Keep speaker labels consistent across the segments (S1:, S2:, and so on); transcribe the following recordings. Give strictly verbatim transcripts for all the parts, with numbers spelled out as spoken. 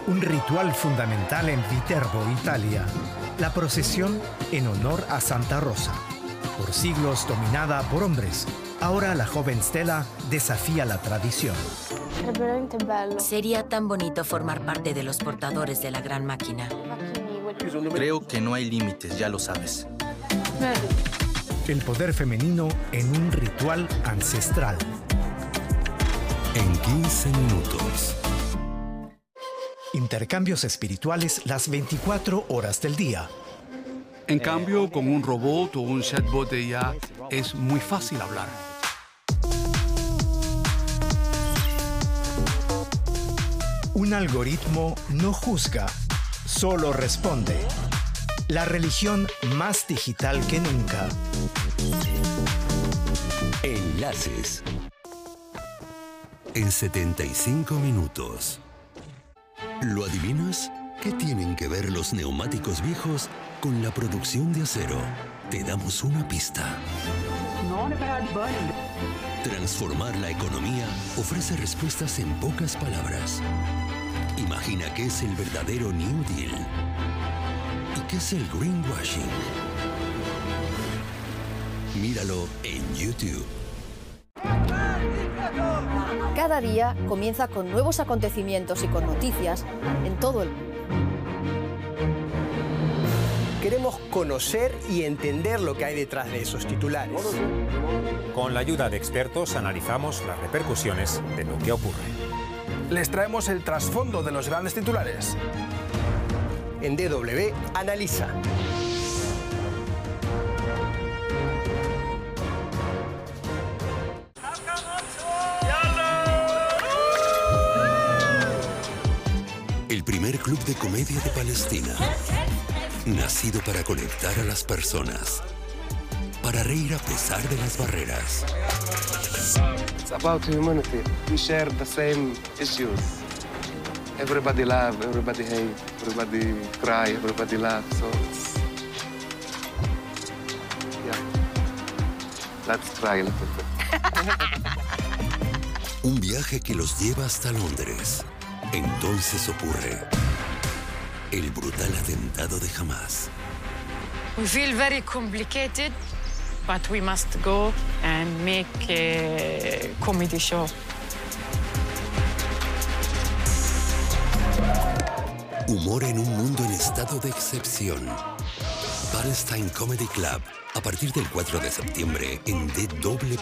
S1: Un ritual fundamental en Viterbo, Italia. La procesión en honor a Santa Rosa. Por siglos dominada por hombres, ahora la joven Stella desafía la tradición.
S2: Sería tan bonito formar parte de los portadores de la gran máquina.
S3: Creo que no hay límites, ya lo sabes.
S1: El poder femenino en un ritual ancestral.
S4: En quince minutos.
S1: Intercambios espirituales las veinticuatro horas del día.
S5: En cambio, con un robot o un chatbot de I A es muy fácil hablar.
S1: Un algoritmo no juzga, solo responde. La religión más digital que nunca.
S4: Enlaces. En setenta y cinco minutos. ¿Lo adivinas? ¿Qué tienen que ver los neumáticos viejos con la producción de acero? Te damos una pista. Transformar la economía ofrece respuestas en pocas palabras. Imagina qué es el verdadero New Deal. ¿Y qué es el greenwashing? Míralo en YouTube.
S6: Cada día comienza con nuevos acontecimientos y con noticias en todo el mundo.
S7: Queremos conocer y entender lo que hay detrás de esos titulares.
S8: Con la ayuda de expertos analizamos las repercusiones de lo que ocurre.
S9: Les traemos el trasfondo de los grandes titulares.
S7: En D W Analiza.
S4: El primer club de comedia de Palestina. Nacido para conectar a las personas. Para reír a pesar de las barreras.
S10: It's about humanity. We share the same issues. Everybody love, everybody hate, everybody cry, everybody laugh. So it's... yeah. Let's try a little bit.
S4: Un viaje que los lleva hasta Londres. Entonces ocurre el brutal atentado de Hamas.
S11: We feel very complicated, but we must go and make a comedy show.
S4: Humor en un mundo en estado de excepción. Palestine Comedy Club, a partir del cuatro de septiembre en D W.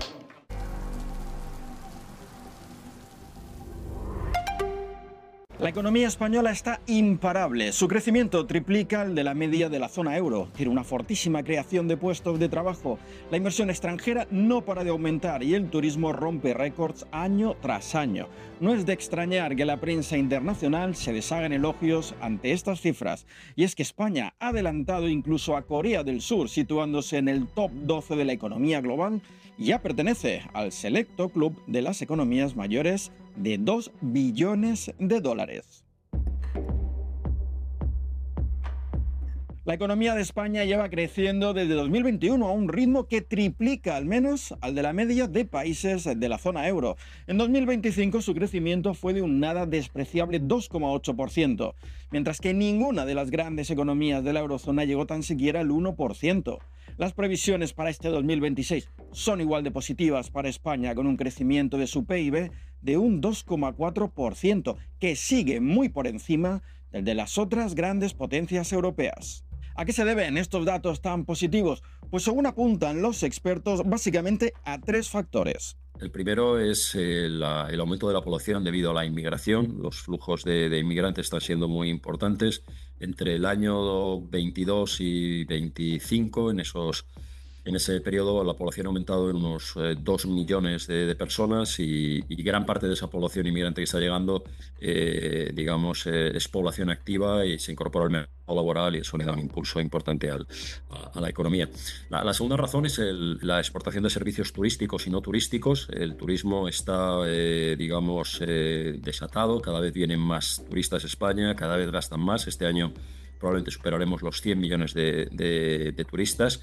S12: La economía española está imparable. Su crecimiento triplica el de la media de la zona euro. Tiene una fortísima creación de puestos de trabajo. La inversión extranjera no para de aumentar y el turismo rompe récords año tras año. No es de extrañar que la prensa internacional se deshaga en elogios ante estas cifras. Y es que España ha adelantado incluso a Corea del Sur, situándose en el top doce de la economía global, y ya pertenece al selecto club de las economías mayores de dos billones de dólares. La economía de España lleva creciendo desde dos mil veintiuno a un ritmo que triplica al menos al de la media de países de la zona euro. En dos mil veinticinco su crecimiento fue de un nada despreciable dos coma ocho por ciento, mientras que ninguna de las grandes economías de la eurozona llegó tan siquiera al uno por ciento. Las previsiones para este dos mil veintiséis son igual de positivas para España, con un crecimiento de su P I B de un dos coma cuatro por ciento, que sigue muy por encima del de las otras grandes potencias europeas. ¿A qué se deben estos datos tan positivos? Pues según apuntan los expertos, básicamente a tres factores.
S13: El primero es eh, la, el aumento de la población debido a la inmigración. Los flujos de, de inmigrantes están siendo muy importantes. Entre el año veintidós y veinticinco, en esos En ese periodo la población ha aumentado en unos eh, dos millones de, de personas y, y gran parte de esa población inmigrante que está llegando, eh, digamos, eh, es población activa y se incorpora al mercado laboral y eso le da un impulso importante al, a, a la economía. La, la segunda razón es el, la exportación de servicios turísticos y no turísticos. El turismo está, eh, digamos, eh, desatado. Cada vez vienen más turistas a España, cada vez gastan más. Este año probablemente superaremos los cien millones de, de, de turistas.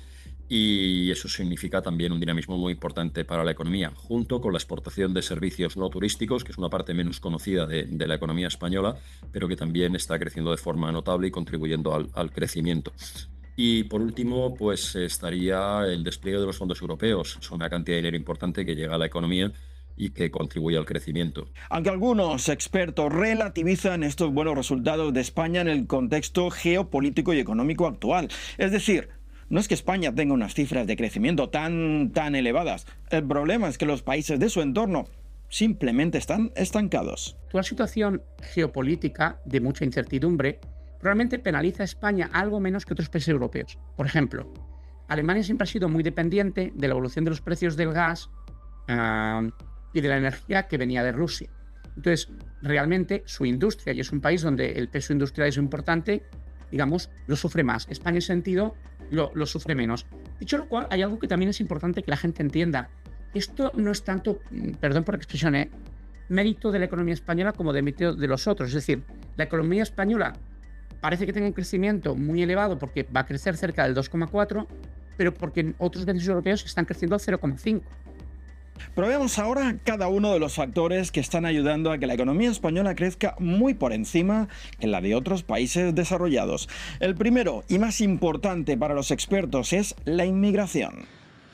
S13: y eso significa también un dinamismo muy importante para la economía, junto con la exportación de servicios no turísticos, que es una parte menos conocida de, de la economía española, pero que también está creciendo de forma notable y contribuyendo al, al crecimiento. Y por último, pues estaría el despliegue de los fondos europeos. Es una cantidad de dinero importante que llega a la economía y que contribuye al crecimiento.
S12: Aunque algunos expertos relativizan estos buenos resultados de España en el contexto geopolítico y económico actual. Es decir, no es que España tenga unas cifras de crecimiento tan, tan elevadas. El problema es que los países de su entorno simplemente están estancados.
S14: La situación geopolítica de mucha incertidumbre probablemente penaliza a España algo menos que otros países europeos. Por ejemplo, Alemania siempre ha sido muy dependiente de la evolución de los precios del gas uh, y de la energía que venía de Rusia. Entonces, realmente su industria, y es un país donde el peso industrial es importante, digamos, lo sufre más. España en ese sentido lo, lo sufre menos. Dicho lo cual, hay algo que también es importante que la gente entienda. Esto no es tanto, perdón por la expresión, ¿eh? mérito de la economía española como de mérito de los otros. Es decir, la economía española parece que tenga un crecimiento muy elevado porque va a crecer cerca del dos coma cuatro, pero porque otros países europeos están creciendo al cero coma cinco.
S12: Pero veamos ahora cada uno de los factores que están ayudando a que la economía española crezca muy por encima que la de otros países desarrollados. El primero y más importante para los expertos es la inmigración.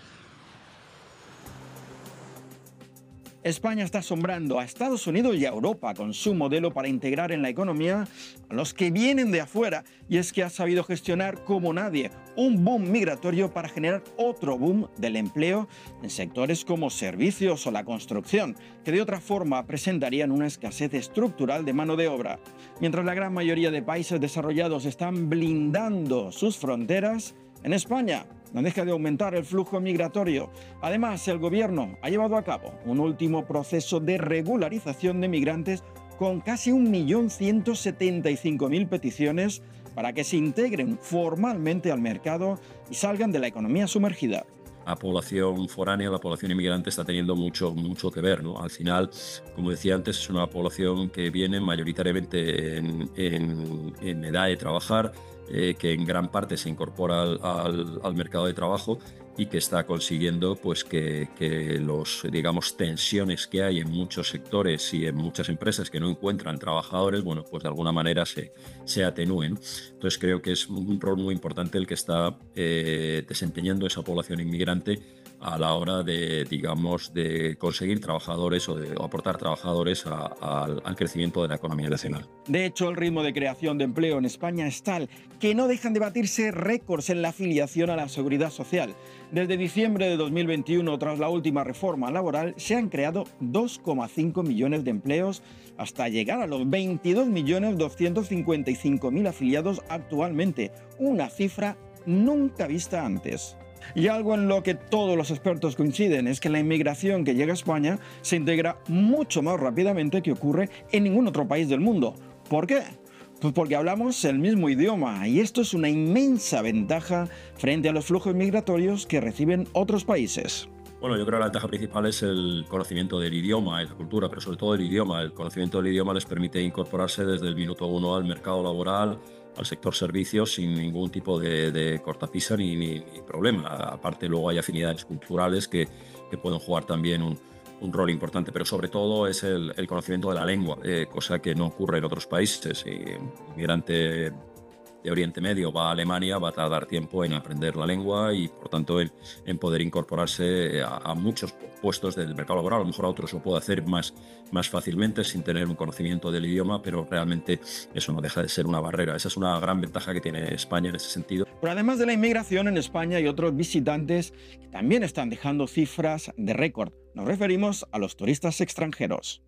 S12: España está asombrando a Estados Unidos y a Europa con su modelo para integrar en la economía a los que vienen de afuera, y es que ha sabido gestionar como nadie un boom migratorio para generar otro boom del empleo en sectores como servicios o la construcción, que de otra forma presentarían una escasez estructural de mano de obra. Mientras la gran mayoría de países desarrollados están blindando sus fronteras, en España no deja de aumentar el flujo migratorio. Además, el gobierno ha llevado a cabo un último proceso de regularización de migrantes con casi un millón ciento setenta y cinco mil peticiones para que se integren formalmente al mercado y salgan de la economía sumergida.
S13: La población foránea, la población inmigrante está teniendo mucho, mucho que ver, ¿no? Al final, como decía antes, es una población que viene mayoritariamente en, en, en edad de trabajar, eh, que en gran parte se incorpora al, al, al mercado de trabajo y que está consiguiendo pues, que, que los, digamos, tensiones que hay en muchos sectores y en muchas empresas que no encuentran trabajadores, bueno, pues de alguna manera se, se atenúen. Entonces creo que es un rol muy importante el que está eh, desempeñando esa población inmigrante a la hora de, digamos, de conseguir trabajadores o de o aportar trabajadores a, a, al crecimiento de la economía nacional.
S12: De hecho, el ritmo de creación de empleo en España es tal que no dejan de batirse récords en la afiliación a la Seguridad Social. Desde diciembre de dos mil veintiuno, tras la última reforma laboral, se han creado dos coma cinco millones de empleos hasta llegar a los veintidós millones doscientos cincuenta y cinco mil afiliados actualmente, una cifra nunca vista antes. Y algo en lo que todos los expertos coinciden es que la inmigración que llega a España se integra mucho más rápidamente que ocurre en ningún otro país del mundo. ¿Por qué? Pues porque hablamos el mismo idioma, y esto es una inmensa ventaja frente a los flujos migratorios que reciben otros países.
S13: Bueno, yo creo que la ventaja principal es el conocimiento del idioma y la cultura, pero sobre todo el idioma. El conocimiento del idioma les permite incorporarse desde el minuto uno al mercado laboral, al sector servicios, sin ningún tipo de, de cortapisa ni, ni, ni problema. Aparte, luego hay afinidades culturales que, que pueden jugar también un, un rol importante, pero sobre todo es el, el conocimiento de la lengua, eh, cosa que no ocurre en otros países. Si un inmigrante de Oriente Medio va a Alemania, va a tardar tiempo en aprender la lengua y, por tanto, en, en poder incorporarse a, a muchos puestos del mercado laboral. A lo mejor a otros lo puede hacer más, más fácilmente sin tener un conocimiento del idioma, pero realmente eso no deja de ser una barrera. Esa es una gran ventaja que tiene España en ese sentido.
S12: Pero además de la inmigración, en España hay otros visitantes que también están dejando cifras de récord. Nos referimos a los turistas extranjeros.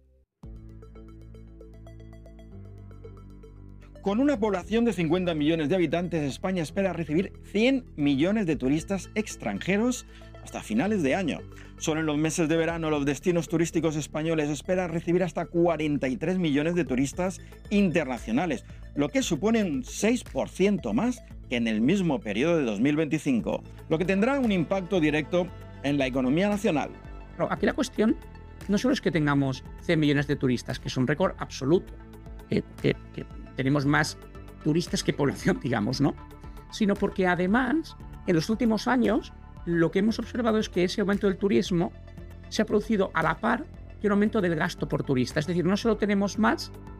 S12: Con una población de cincuenta millones de habitantes, España espera recibir cien millones de turistas extranjeros hasta finales de año. Solo en los meses de verano, los destinos turísticos españoles esperan recibir hasta cuarenta y tres millones de turistas internacionales, lo que supone un seis por ciento más que en el mismo periodo de dos mil veinticinco, lo que tendrá un impacto directo en la economía nacional.
S14: Aquí la cuestión no solo es que tengamos cien millones de turistas, que es un récord absoluto, que, que, que tenemos más turistas que población, digamos, ¿no? Sino porque además En los últimos años, lo que hemos observado es que ese aumento del turismo se ha producido a la par que un aumento del gasto por turista. Es decir, no solo tenemos más,